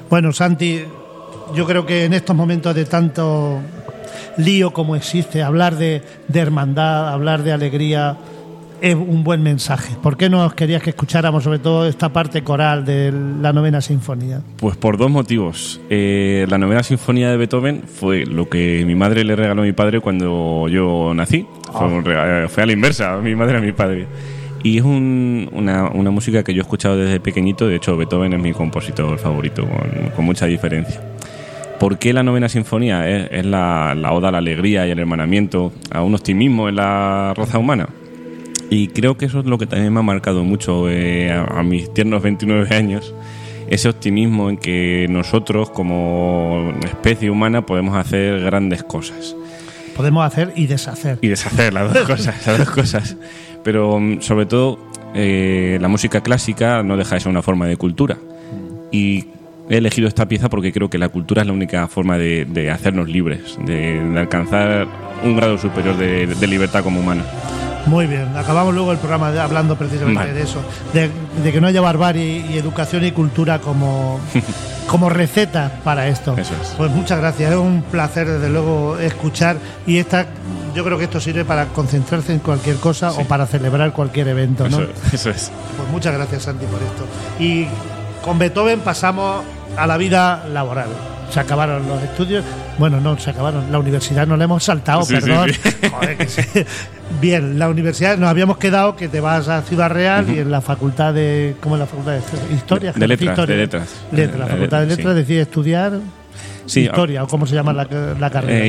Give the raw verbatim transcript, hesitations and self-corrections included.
Bueno, Santi, yo creo que en estos momentos de tanto lío como existe, hablar de, de hermandad, hablar de alegría, es un buen mensaje. ¿Por qué nos querías que escucháramos sobre todo esta parte coral de la Novena Sinfonía? Pues por dos motivos. Eh, la Novena Sinfonía de Beethoven fue lo que mi madre le regaló a mi padre cuando yo nací. Oh. Fue, un regalo, fue a la inversa, mi madre a mi padre. Y es un, una, una música que yo he escuchado desde pequeñito. De hecho, Beethoven es mi compositor favorito, con, con mucha diferencia. ¿Por qué la Novena Sinfonía? Es, es la, la oda a la alegría y al hermanamiento, a un optimismo en la raza humana. Y creo que eso es lo que también me ha marcado mucho eh, a, a mis tiernos veintinueve años, ese optimismo en que nosotros como especie humana podemos hacer grandes cosas. Podemos hacer y deshacer. Y deshacer, las dos cosas, las dos cosas. Pero sobre todo eh, la música clásica no deja de ser una forma de cultura. Y he elegido esta pieza porque creo que la cultura es la única forma de, de hacernos libres, de, de alcanzar un grado superior de, de libertad como humano. Muy bien, acabamos luego el programa de, hablando precisamente vale. de eso, de, de que no haya barbarie y educación y cultura como, como receta para esto. Eso es. Pues muchas gracias, es un placer desde luego escuchar, y esta, yo creo que esto sirve para concentrarse en cualquier cosa sí. o para celebrar cualquier evento, ¿no? Eso, eso es. Pues muchas gracias, Santi, por esto. Y con Beethoven pasamos a la vida laboral. Se acabaron los estudios. Bueno, no, se acabaron. La universidad nos la hemos saltado, sí, perdón. Sí, sí. Joder, que sí. Bien, la universidad, nos habíamos quedado que te vas a Ciudad Real uh-huh. y en la facultad de... ¿Cómo es la facultad de Historia? De, de letras. Historia. De letras. Letras. La facultad de letras sí. decide estudiar... Sí, Historia, o cómo se llama la, la carrera. Eh,